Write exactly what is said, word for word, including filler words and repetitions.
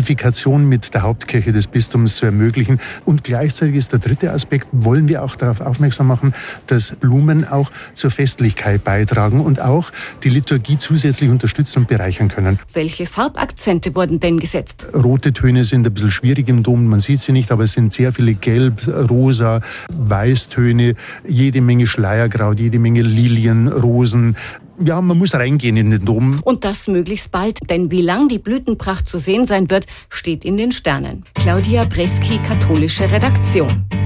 Identifikation mit der Hauptkirche des Bistums zu ermöglichen. Und gleichzeitig ist der dritte Aspekt, wollen wir auch darauf aufmerksam machen, dass Blumen auch zur Festlichkeit beitragen und auch die Liturgie zusätzlich unterstützen und bereichern können. Welche Farbakzente wurden denn gesetzt? Rote Töne sind ein bisschen schwierig im Dom, man sieht sie nicht, aber es sind sehr viele Gelb, Rosa, Weißtöne, jede Menge Schleierkraut, jede Menge Lilien, Rosen. Ja, man muss reingehen in den Dom. Und das möglichst bald, denn wie lang die Blütenpracht zu sehen sein wird, steht in den Sternen. Claudia Breski, katholische Redaktion.